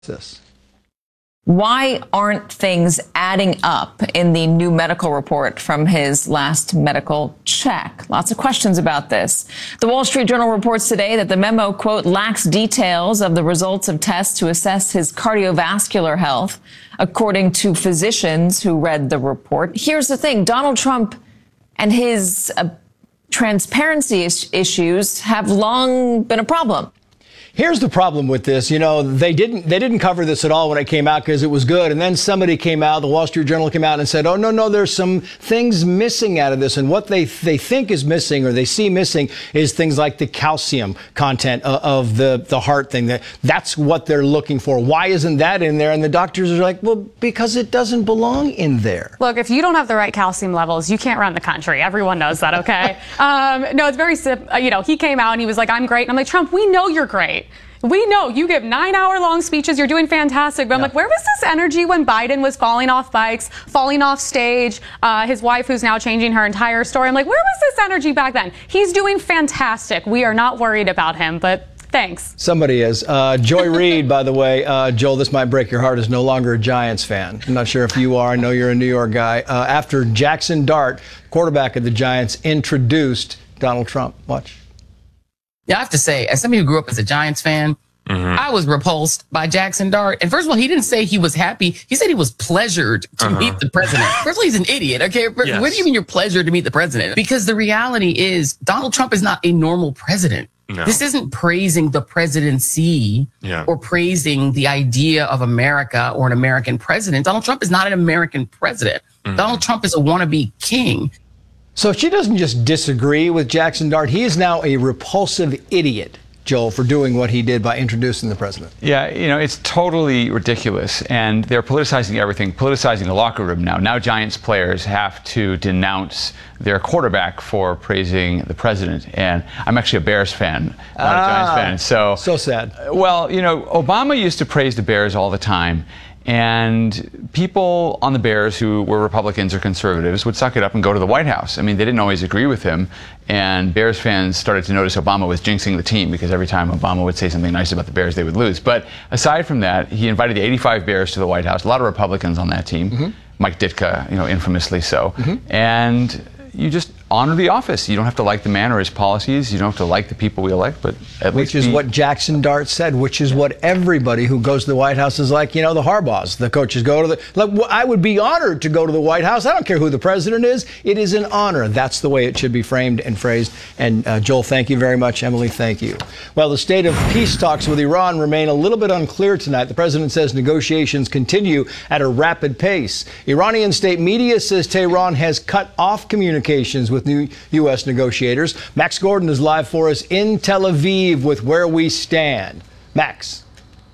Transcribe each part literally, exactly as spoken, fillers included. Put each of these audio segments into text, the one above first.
This. Why aren't things adding up in the new medical report from his last medical check? Lots of questions about this. The Wall Street Journal reports today that the memo, quote, lacks details of the results of tests to assess his cardiovascular health, according to physicians who read the report. Here's the thing. Donald Trump and his uh, transparency is- issues have long been a problem. Here's the problem with this. You know, they didn't they didn't cover this at all when it came out because it was good. And then somebody came out, the Wall Street Journal came out and said, oh, no, no, there's some things missing out of this. And what they they think is missing or they see missing is things like the calcium content of, of the, the heart thing. That That's what they're looking for. Why isn't that in there? And the doctors are like, well, because it doesn't belong in there. Look, if you don't have the right calcium levels, you can't run the country. Everyone knows that, okay? um, no, it's very simple. You know, he came out and he was like, I'm great. And I'm like, Trump, we know you're great. We know you give nine hour long speeches. You're doing fantastic. But I'm yeah. like, where was this energy when Biden was falling off bikes, falling off stage? Uh, his wife, who's now changing her entire story. I'm like, where was this energy back then? He's doing fantastic. We are not worried about him, but thanks. Somebody is. Uh, Joy Reid, by the way, uh, Joel, this might break your heart, is no longer a Giants fan. I'm not sure if you are. I know you're a New York guy. Uh, after Jackson Dart, quarterback of the Giants, introduced Donald Trump. Watch. Yeah, I have to say, as somebody who grew up as a Giants fan, mm-hmm. I was repulsed by Jackson Dart. And first of all, he didn't say he was happy. He said he was pleasured to uh-huh. meet the president. First of all, he's an idiot. Okay, yes. What do you mean you're pleasured to meet the president? Because the reality is Donald Trump is not a normal president. No. This isn't praising the presidency yeah. or praising the idea of America or an American president. Donald Trump is not an American president. Mm-hmm. Donald Trump is a wannabe king. So she doesn't just disagree with Jackson Dart. He is now a repulsive idiot, Joel, for doing what he did by introducing the president. Yeah, you know, it's totally ridiculous. And they're politicizing everything, politicizing the locker room now. Now Giants players have to denounce their quarterback for praising the president. And I'm actually a Bears fan, not ah, a Giants fan. So, so sad. Well, you know, Obama used to praise the Bears all the time. And people on the Bears who were Republicans or conservatives would suck it up and go to the White House. I mean, they didn't always agree with him. And Bears fans started to notice Obama was jinxing the team because every time Obama would say something nice about the Bears, they would lose. But aside from that, he invited the eighty-five Bears to the White House. A lot of Republicans on that team. Mm-hmm. Mike Ditka, you know, infamously so. Mm-hmm. And you just honor the office. You don't have to like the man or his policies. You don't have to like the people we elect, but at which least is be- what Jackson Dart said, which is what everybody who goes to the White House is like. You know, the Harbaughs, the coaches go to the, like, I would be honored to go to the White House. I don't care who the president is. It is an honor. That's the way it should be framed and phrased. And uh, Joel, thank you very much. Emily, thank you. Well, the state of peace talks with Iran remain a little bit unclear tonight. The president says negotiations continue at a rapid pace. Iranian state media says Tehran has cut off communications with new U S negotiators. Max Gordon is live for us in Tel Aviv with where we stand. Max.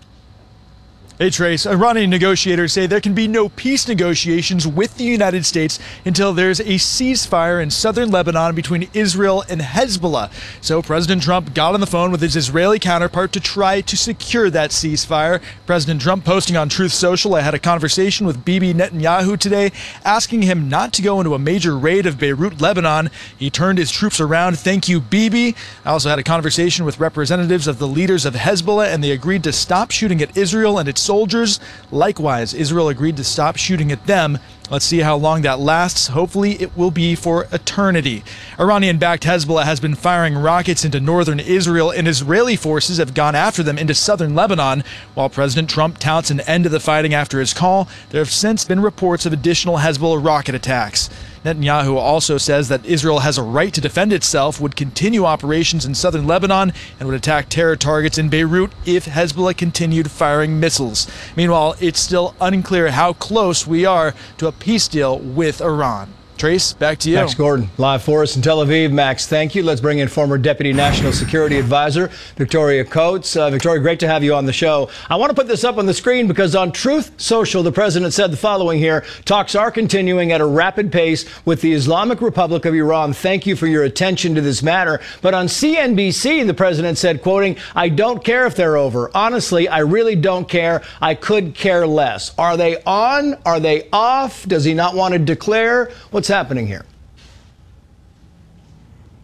Hey, Trace. Iranian negotiators say there can be no peace negotiations with the United States until there's a ceasefire in southern Lebanon between Israel and Hezbollah. So President Trump got on the phone with his Israeli counterpart to try to secure that ceasefire. President Trump posting on Truth Social, I had a conversation with Bibi Netanyahu today, asking him not to go into a major raid of Beirut, Lebanon. He turned his troops around. Thank you, Bibi. I also had a conversation with representatives of the leaders of Hezbollah, and they agreed to stop shooting at Israel and its soldiers. Likewise, Israel agreed to stop shooting at them. Let's see how long that lasts. Hopefully, it will be for eternity. Iranian-backed Hezbollah has been firing rockets into northern Israel, and Israeli forces have gone after them into southern Lebanon. While President Trump touts an end to the fighting after his call, there have since been reports of additional Hezbollah rocket attacks. Netanyahu also says that Israel has a right to defend itself, would continue operations in southern Lebanon, and would attack terror targets in Beirut if Hezbollah continued firing missiles. Meanwhile, it's still unclear how close we are to a peace deal with Iran. Trace, back to you. Max Gordon, live for us in Tel Aviv. Max, thank you. Let's bring in former Deputy National Security Advisor Victoria Coates. Uh, Victoria, great to have you on the show. I want to put this up on the screen because on Truth Social, the president said the following here. Talks are continuing at a rapid pace with the Islamic Republic of Iran. Thank you for your attention to this matter. But on C N B C, the president said, quoting, I don't care if they're over. Honestly, I really don't care. I could care less. Are they on? Are they off? Does he not want to declare? What's happening here?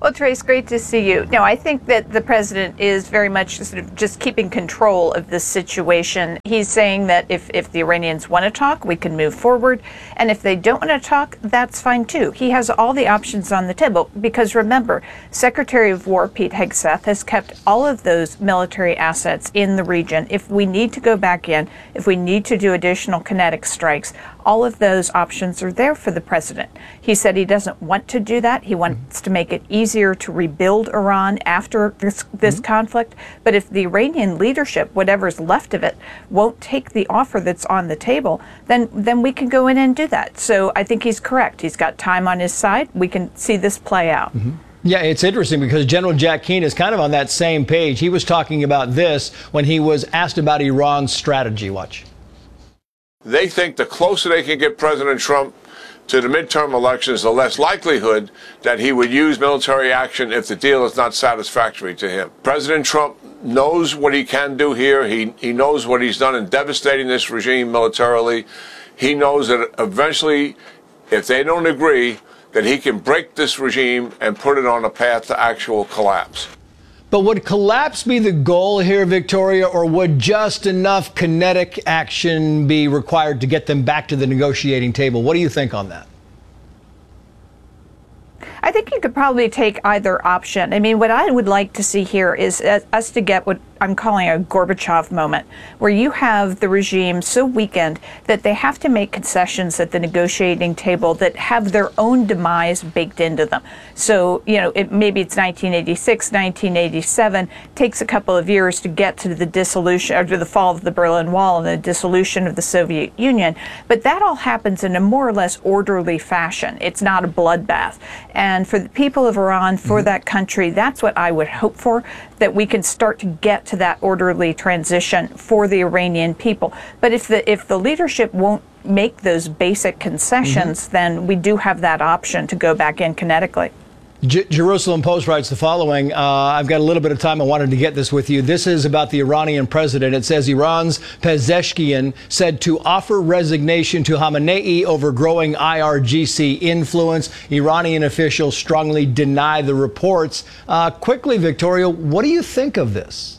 Well, Trace, great to see you. No, I think that the president is very much sort of just keeping control of this situation. He's saying that if, if the Iranians want to talk, we can move forward. And if they don't want to talk, that's fine too. He has all the options on the table because remember, Secretary of War Pete Hegseth has kept all of those military assets in the region. If we need to go back in, if we need to do additional kinetic strikes, all of those options are there for the president. He said he doesn't want to do that. He wants to make it easier to rebuild Iran after this, this mm-hmm. conflict. But if the Iranian leadership, whatever's left of it, won't take the offer that's on the table, then, then we can go in and do that. So I think he's correct. He's got time on his side. We can see this play out. Mm-hmm. Yeah, it's interesting because General Jack Keane is kind of on that same page. He was talking about this when he was asked about Iran's strategy. Watch. They think the closer they can get President Trump to the midterm elections, the less likelihood that he would use military action if the deal is not satisfactory to him. President Trump knows what he can do here. He, he knows what he's done in devastating this regime militarily. He knows that eventually, if they don't agree, that he can break this regime and put it on a path to actual collapse. But would collapse be the goal here, Victoria, or would just enough kinetic action be required to get them back to the negotiating table? What do you think on that? I think you could probably take either option. I mean, what I would like to see here is uh, us to get what I'm calling a Gorbachev moment, where you have the regime so weakened that they have to make concessions at the negotiating table that have their own demise baked into them. So, you know, it, maybe it's nineteen eighty-six, nineteen eighty-seven, takes a couple of years to get to the dissolution, or to the fall of the Berlin Wall and the dissolution of the Soviet Union. But that all happens in a more or less orderly fashion. It's not a bloodbath. And for the people of Iran, for mm-hmm. that country, that's what I would hope for, that we can start to get to that orderly transition for the Iranian people. But if the if the leadership won't make those basic concessions, mm-hmm. then we do have that option to go back in kinetically. J- Jerusalem Post writes the following. Uh, I've got a little bit of time. I wanted to get this with you. This is about the Iranian president. It says Iran's Pezeshkian said to offer resignation to Khamenei over growing I R G C influence. Iranian officials strongly deny the reports. Uh, quickly, Victoria, what do you think of this?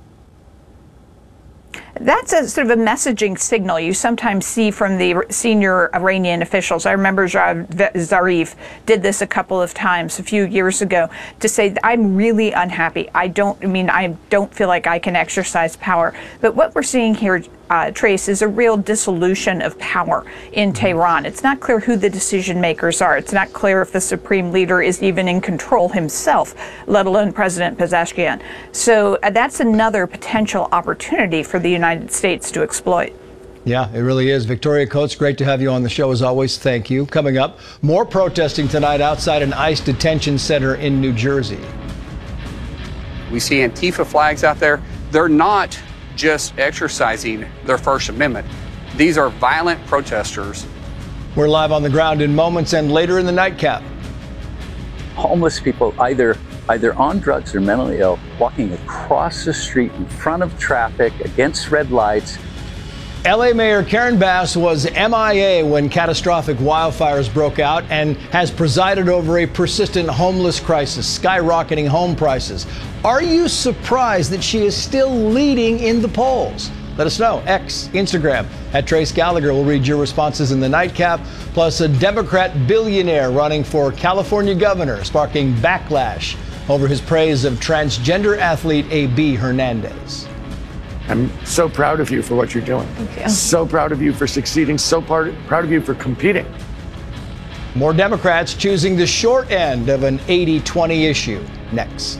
That's a sort of a messaging signal you sometimes see from the senior Iranian officials. I remember Zarif did this a couple of times a few years ago to say, I'm really unhappy. I don't, I mean, I don't feel like I can exercise power. But what we're seeing here, Uh, Trace, is a real dissolution of power in Tehran. It's not clear who the decision makers are. It's not clear if the supreme leader is even in control himself, let alone President Pezeshkian. So uh, that's another potential opportunity for the United States to exploit. Yeah, it really is. Victoria Coates, great to have you on the show as always. Thank you. Coming up, more protesting tonight outside an ICE detention center in New Jersey. We see Antifa flags out there. They're not just exercising their First Amendment. These are violent protesters. We're live on the ground in moments and later in the nightcap. Homeless people either either on drugs or mentally ill, walking across the street in front of traffic against red lights. L A Mayor Karen Bass was M I A when catastrophic wildfires broke out and has presided over a persistent homeless crisis, skyrocketing home prices. Are you surprised that she is still leading in the polls? Let us know. X, Instagram, at Trace Gallagher. We'll read your responses in the nightcap. Plus, a Democrat billionaire running for California governor, sparking backlash over his praise of transgender athlete A B Hernandez. I'm so proud of you for what you're doing. Thank you. So proud of you for succeeding. So proud, proud of you for competing. More Democrats choosing the short end of an eighty twenty issue. Next.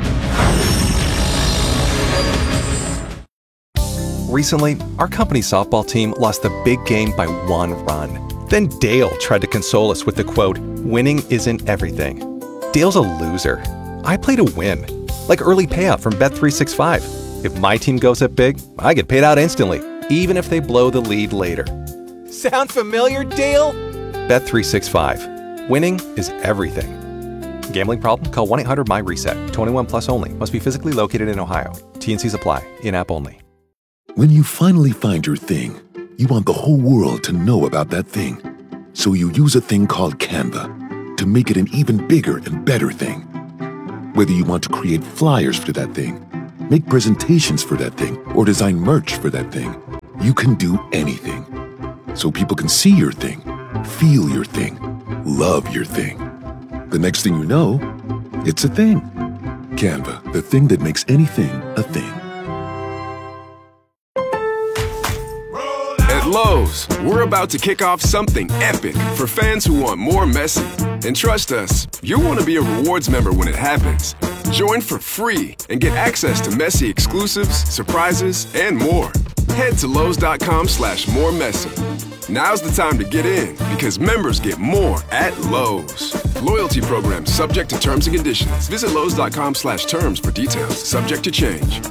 Recently, our company softball team lost the big game by one run. Then Dale tried to console us with the quote, "Winning isn't everything." Dale's a loser. I play to win. Like early payout from Bet three sixty-five. If my team goes up big, I get paid out instantly, even if they blow the lead later. Sound familiar, Dale? Bet three sixty-five. Winning is everything. Gambling problem? Call one eight hundred M Y reset. twenty-one plus only. Must be physically located in Ohio. T and Cs apply. In-app only. When you finally find your thing, you want the whole world to know about that thing. So you use a thing called Canva to make it an even bigger and better thing. Whether you want to create flyers for that thing, make presentations for that thing, or design merch for that thing, you can do anything. So people can see your thing, feel your thing, love your thing. The next thing you know, it's a thing. Canva, the thing that makes anything a thing. At Lowe's, we're about to kick off something epic for fans who want more messy. And trust us, you'll want to be a rewards member when it happens. Join for free and get access to messy exclusives, surprises, and more. Head to Lowe's.com slash more messy. Now's the time to get in because members get more at Lowe's. Loyalty program subject to terms and conditions. Visit Lowe's.com slash terms for details. Subject to change.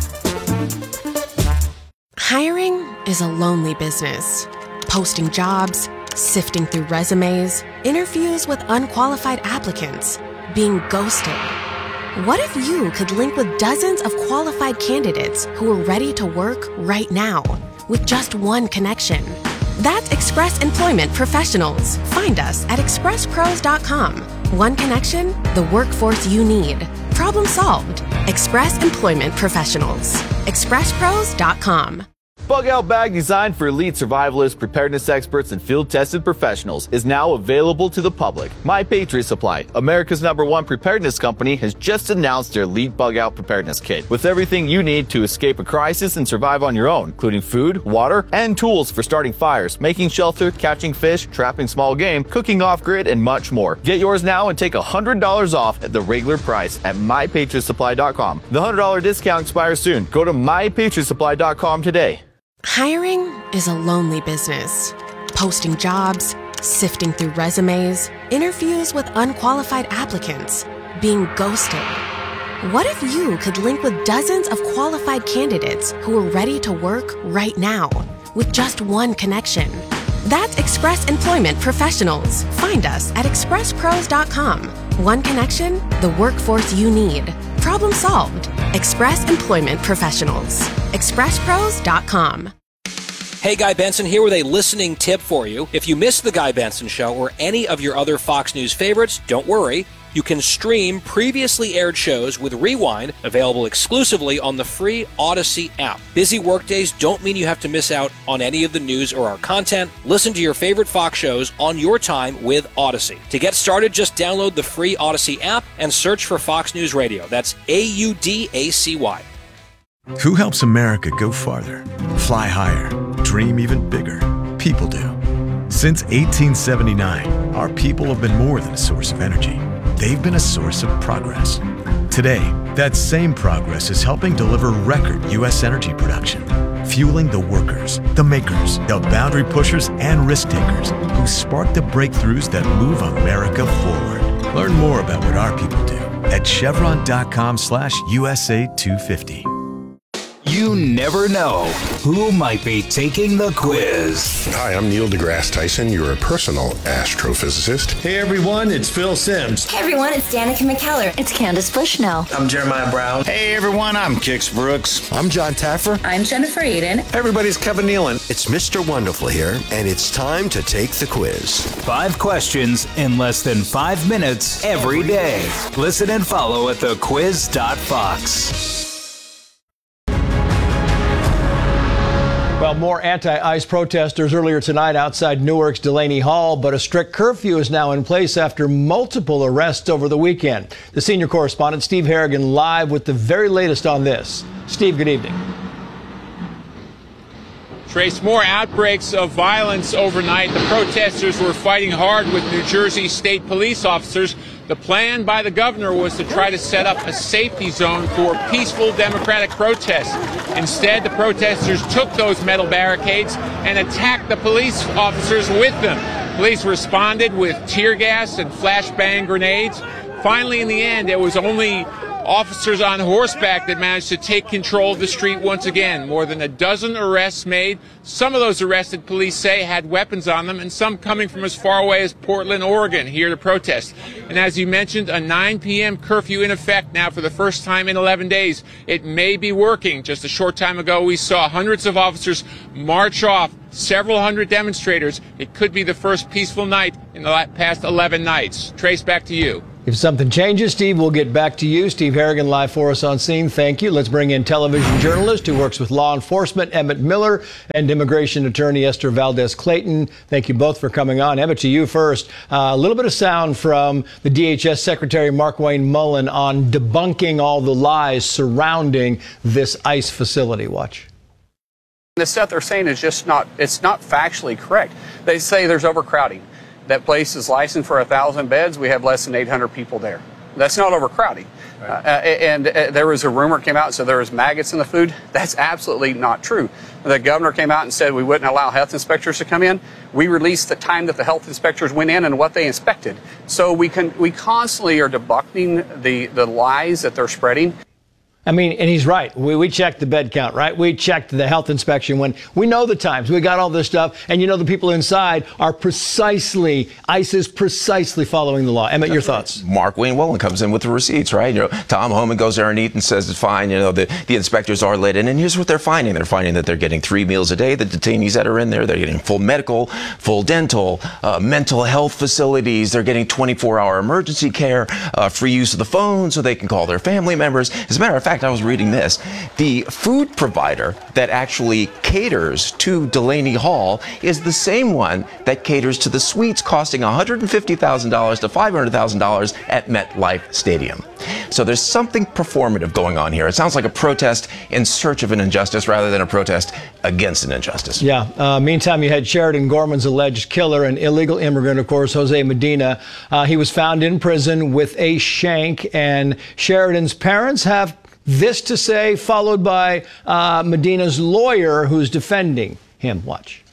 Hiring is a lonely business. Posting jobs, sifting through resumes, interviews with unqualified applicants, being ghosted. What if you could link with dozens of qualified candidates who are ready to work right now with just one connection? That's Express Employment Professionals. Find us at express pros dot com. One connection, the workforce you need. Problem solved. Express Employment Professionals. express pros dot com. Bug Out Bag, designed for elite survivalists, preparedness experts, and field-tested professionals, is now available to the public. My Patriot Supply, America's number one preparedness company, has just announced their Elite Bug Out Preparedness Kit, with everything you need to escape a crisis and survive on your own, including food, water, and tools for starting fires, making shelter, catching fish, trapping small game, cooking off-grid, and much more. Get yours now and take one hundred dollars off at the regular price at my patriot supply dot com. The one hundred dollars discount expires soon. Go to my patriot supply dot com today. Hiring is a lonely business. Posting jobs, sifting through resumes, interviews with unqualified applicants, being ghosted. What if you could link with dozens of qualified candidates who are ready to work right now with just one connection? That's Express Employment Professionals. Find us at express pros dot com. One connection, the workforce you need. Problem solved. Express Employment Professionals. express pros dot com. Hey, Guy Benson here with a listening tip for you. If you missed The Guy Benson Show or any of your other Fox News favorites, don't worry. You can stream previously aired shows with Rewind, available exclusively on the free Odyssey app. Busy workdays don't mean you have to miss out on any of the news or our content. Listen to your favorite Fox shows on your time with Odyssey. To get started, just download the free Odyssey app and search for Fox News Radio. That's A U D A C Y. Who helps America go farther, fly higher, dream even bigger? People do. Since eighteen seventy-nine, our people have been more than a source of energy. They've been a source of progress. Today, that same progress is helping deliver record U S energy production, fueling the workers, the makers, the boundary pushers, and risk takers who spark the breakthroughs that move America forward. Learn more about what our people do at chevron.com slash USA 250. You never know who might be taking the quiz. Hi, I'm Neil deGrasse Tyson, your personal astrophysicist. Hey everyone, it's Phil Simms. Hey everyone, it's Danica McKellar. It's Candace Bushnell. I'm Jeremiah Brown. Hey everyone, I'm Kix Brooks. I'm John Taffer. I'm Jennifer Aiden. Hey everybody's Kevin Nealon. It's Mister Wonderful here, and it's time to take the quiz. Five questions in less than five minutes every day. Listen and follow at the quiz dot fox. Well, more anti-ICE protesters earlier tonight outside Newark's Delaney Hall, but a strict curfew is now in place after multiple arrests over the weekend. The senior correspondent, Steve Harrigan, live with the very latest on this. Steve, good evening. Trace, more outbreaks of violence overnight. The protesters were fighting hard with New Jersey state police officers. The plan by the governor was to try to set up a safety zone for peaceful democratic protests. Instead, the protesters took those metal barricades and attacked the police officers with them. Police responded with tear gas and flashbang grenades. Finally, in the end, it was only officers on horseback that managed to take control of the street once again. More than a dozen arrests made. Some of those arrested, police say, had weapons on them, and some coming from as far away as Portland, Oregon, here to protest. And as you mentioned, a nine p.m. curfew in effect now for the first time in eleven days. It may be working. Just a short time ago, we saw hundreds of officers march off several hundred demonstrators. It could be the first peaceful night in the past eleven nights. Trace, back to you. If something changes, Steve, we'll get back to you. Steve Harrigan live for us on scene. Thank you. Let's bring in television journalist who works with law enforcement, Emmett Miller, and immigration attorney Esther Valdez-Clayton. Thank you both for coming on. Emmett, to you first. Uh, a little bit of sound from the D H S Secretary Markwayne Mullin on debunking all the lies surrounding this ICE facility. Watch. The stuff they're saying is just not, it's not factually correct. They say there's overcrowding. That place is licensed for one thousand beds. We have less than eight hundred people there. That's not overcrowding. Right. Uh, and uh, there was a rumor came out, so there was maggots in the food. That's absolutely not true. The governor came out and said we wouldn't allow health inspectors to come in. We released the time that the health inspectors went in and what they inspected. So we can we constantly are debunking the, the lies that they're spreading. I mean, and he's right. We, we checked the bed count, right? We checked the health inspection when we know the times. We got all this stuff. And, you know, the people inside are precisely, ICE is precisely following the law. Emmett, your thoughts? Markwayne Mullin comes in with the receipts, right? You know, Tom Homan goes there and eats and says it's fine. You know, the, the inspectors are let in. And here's what they're finding. They're finding that they're getting three meals a day. The detainees that are in there, they're getting full medical, full dental, uh, mental health facilities. They're getting twenty-four hour emergency care, uh, free use of the phone so they can call their family members. As a matter of fact, I was reading this. The food provider that actually caters to Delaney Hall is the same one that caters to the suites costing one hundred fifty thousand dollars to five hundred thousand dollars at MetLife Stadium. So there's something performative going on here. It sounds like a protest in search of an injustice rather than a protest against an injustice. Yeah. Uh, meantime, you had Sheridan Gorman's alleged killer, an illegal immigrant, of course, Jose Medina. Uh, he was found in prison with a shank, and Sheridan's parents have this to say, followed by uh, Medina's lawyer who's defending him. Watch.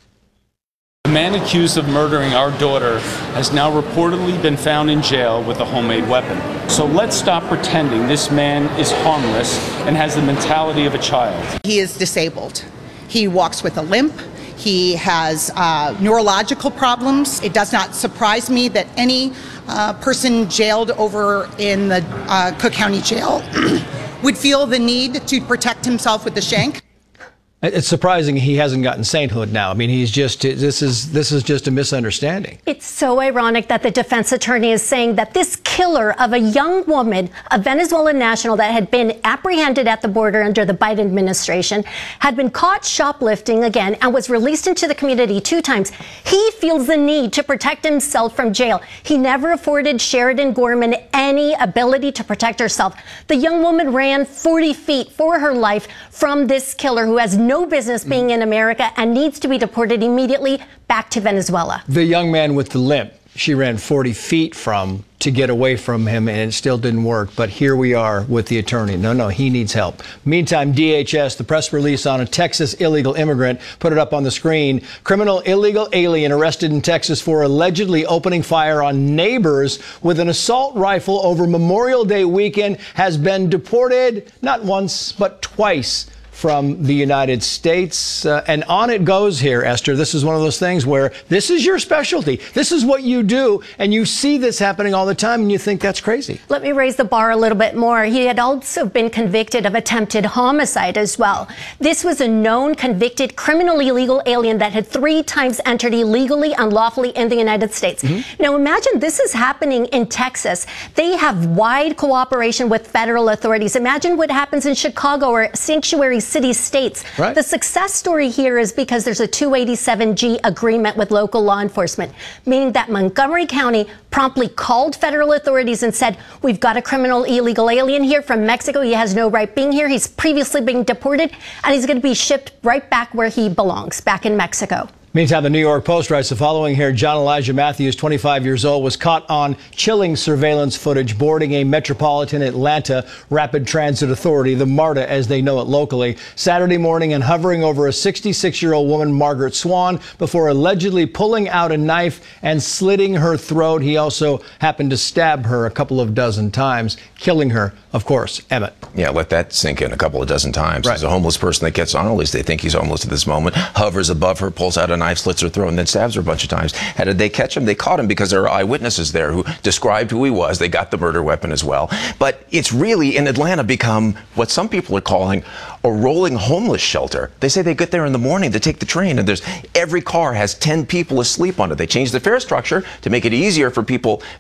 The man accused of murdering our daughter has now reportedly been found in jail with a homemade weapon. So let's stop pretending this man is harmless and has the mentality of a child. He is disabled. He walks with a limp. He has uh, neurological problems. It does not surprise me that any uh, person jailed over in the uh, Cook County Jail would feel the need to protect himself with the shank. It's surprising he hasn't gotten sainthood now. I mean, he's just, this is this is just a misunderstanding. It's so ironic that the defense attorney is saying that this killer of a young woman, a Venezuelan national that had been apprehended at the border under the Biden administration, had been caught shoplifting again and was released into the community two times. He feels the need to protect himself from jail. He never afforded Sheridan Gorman any ability to protect herself. The young woman ran forty feet for her life from this killer who has no business being in America and needs to be deported immediately back to Venezuela. The young man with the limp, she ran forty feet from to get away from him, and it still didn't work. But here we are with the attorney. No, no, he needs help. Meantime, D H S, the press release on a Texas illegal immigrant, put it up on the screen. Criminal illegal alien arrested in Texas for allegedly opening fire on neighbors with an assault rifle over Memorial Day weekend has been deported not once, but twice from the United States. Uh, and on it goes here, Esther. This is one of those things where this is your specialty. This is what you do. And you see this happening all the time and you think that's crazy. Let me raise the bar a little bit more. He had also been convicted of attempted homicide as well. This was a known convicted criminal illegal alien that had three times entered illegally, unlawfully in the United States. Mm-hmm. Now imagine this is happening in Texas. They have wide cooperation with federal authorities. Imagine what happens in Chicago or sanctuary city states. Right. The success story here is because there's a two eighty-seven G agreement with local law enforcement, meaning that Montgomery County promptly called federal authorities and said, we've got a criminal illegal alien here from Mexico. He has no right being here. He's previously been deported, and he's going to be shipped right back where he belongs, back in Mexico. Meantime, the New York Post writes the following here. John Elijah Matthews, twenty-five years old, was caught on chilling surveillance footage boarding a Metropolitan Atlanta Rapid Transit Authority, the MARTA as they know it locally, Saturday morning and hovering over a sixty-six-year-old woman, Margaret Swan, before allegedly pulling out a knife and slitting her throat. He also happened to stab her a couple of dozen times, killing her, of course. Emmett. Yeah, let that sink in a couple of dozen times. Right. He's a homeless person that gets on, at least they think he's homeless at this moment, hovers above her, pulls out a knife, slits her throat, and then stabs her a bunch of times. How did they catch him? They caught him because there are eyewitnesses there who described who he was. They got the murder weapon as well. But it's really, in Atlanta, become what some people are calling a rolling homeless shelter. They say they get there in the morning to take the train, and there's every car has ten people asleep on it. They changed the fare structure to make it easier for people that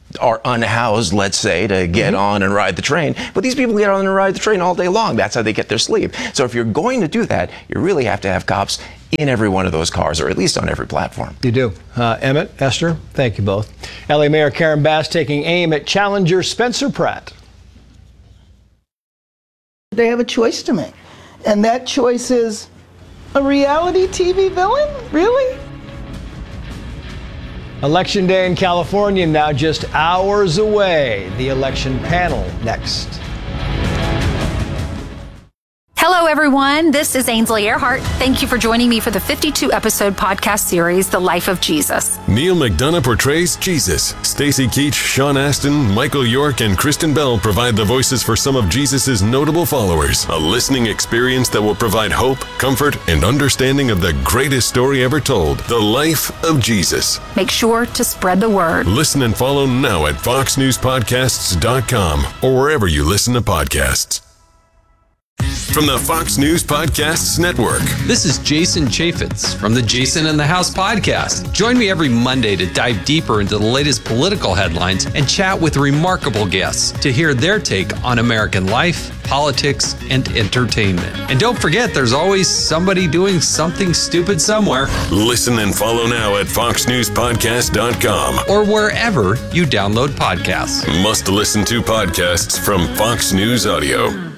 are unhoused, let's say, to get mm-hmm. on and ride the train. But these people get on and ride the train all day long. That's how they get their sleep. So if you're going to do that, you really have to have cops in every one of those cars, or at least on every platform. You do. Uh, Emmett, Esther, thank you both. L A Mayor Karen Bass taking aim at challenger Spencer Pratt. They have a choice to make. And that choice is a reality T V villain? Really? Election Day in California now just hours away. The election panel next. Hello, everyone. This is Ainsley Earhart. Thank you for joining me for the fifty-two episode podcast series, The Life of Jesus. Neil McDonough portrays Jesus. Stacy Keach, Sean Astin, Michael York, and Kristen Bell provide the voices for some of Jesus' notable followers. A listening experience that will provide hope, comfort, and understanding of the greatest story ever told, The Life of Jesus. Make sure to spread the word. Listen and follow now at fox news podcasts dot com or wherever you listen to podcasts. From the Fox News Podcasts Network. This is Jason Chaffetz from the Jason in the House podcast. Join me every Monday to dive deeper into the latest political headlines and chat with remarkable guests to hear their take on American life, politics, and entertainment. And don't forget, there's always somebody doing something stupid somewhere. Listen and follow now at fox news podcast dot com or wherever you download podcasts. Must listen to podcasts from Fox News Audio.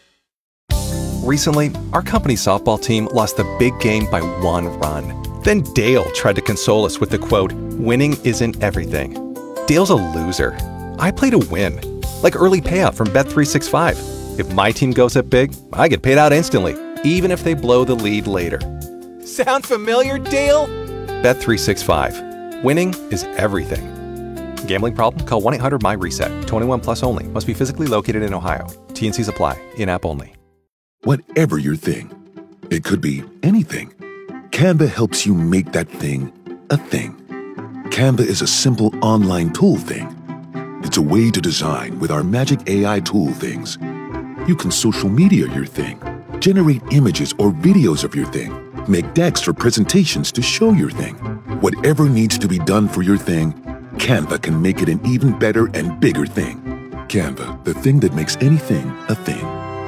Recently, our company softball team lost the big game by one run. Then Dale tried to console us with the quote, "Winning isn't everything." Dale's a loser. I play to win, like early payout from Bet three sixty-five. If my team goes up big, I get paid out instantly, even if they blow the lead later. Sound familiar, Dale? Bet three sixty-five. Winning is everything. Gambling problem? Call one eight hundred M Y reset. twenty-one plus only. Must be physically located in Ohio. T N Cs apply. In-app only. Whatever your thing, it could be anything. Canva helps you make that thing a thing. Canva is a simple online tool thing. It's a way to design with our magic A I tool things. You can social media your thing, generate images or videos of your thing, make decks or presentations to show your thing. Whatever needs to be done for your thing, Canva can make it an even better and bigger thing. Canva, the thing that makes anything a thing.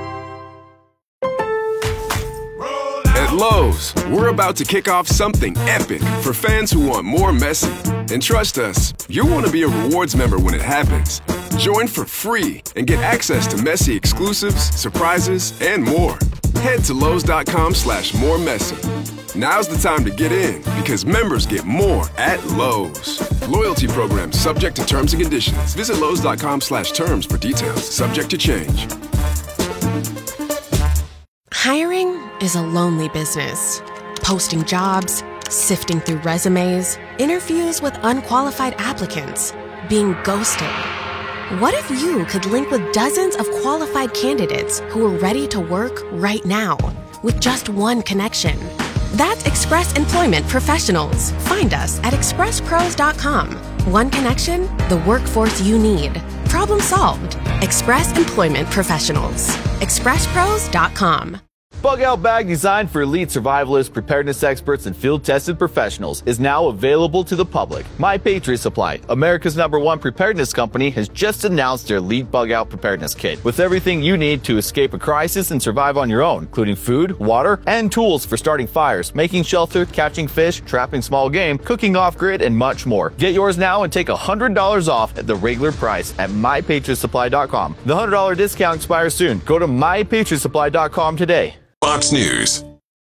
At Lowe's, we're about to kick off something epic for fans who want more messy. And trust us, you'll want to be a rewards member when it happens. Join for free and get access to messy exclusives, surprises, and more. Head to Lowe's.com slash more messy. Now's the time to get in because members get more at Lowe's. Loyalty program subject to terms and conditions. Visit Lowe's.com slash terms for details. Subject to change. Hiring is a lonely business. Posting jobs, sifting through resumes, interviews with unqualified applicants, being ghosted. What if you could link with dozens of qualified candidates who are ready to work right now with just one connection? That's Express Employment Professionals. Find us at express pros dot com. One connection, the workforce you need. Problem solved. Express Employment Professionals. express pros dot com. Bug Out Bag, designed for elite survivalists, preparedness experts, and field-tested professionals, is now available to the public. My Patriot Supply, America's number one preparedness company, has just announced their Elite Bug Out Preparedness Kit, with everything you need to escape a crisis and survive on your own, including food, water, and tools for starting fires, making shelter, catching fish, trapping small game, cooking off-grid, and much more. Get yours now and take one hundred dollars off at the regular price at my patriot supply dot com. The one hundred dollars discount expires soon. Go to my patriot supply dot com today. Fox News.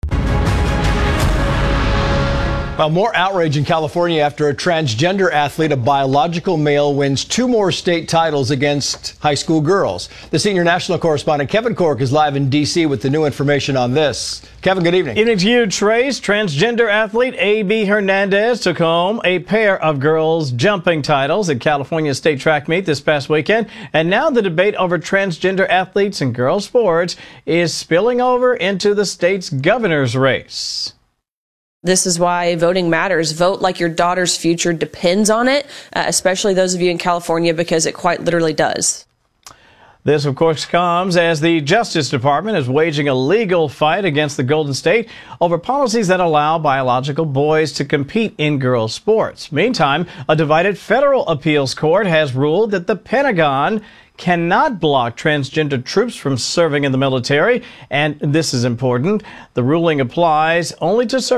Well, more outrage in California after a transgender athlete, a biological male, wins two more state titles against high school girls. The senior national correspondent Kevin Cork is live in D C with the new information on this. Kevin, good evening. Evening to you, Trace. Transgender athlete A B Hernandez took home a pair of girls jumping titles at California State Track Meet this past weekend. And now the debate over transgender athletes in girls sports is spilling over into the state's governor's race. This is why voting matters. Vote like your daughter's future depends on it, uh, especially those of you in California, because it quite literally does. This, of course, comes as the Justice Department is waging a legal fight against the Golden State over policies that allow biological boys to compete in girls' sports. Meantime, a divided federal appeals court has ruled that the Pentagon cannot block transgender troops from serving in the military, and this is important. The ruling applies only to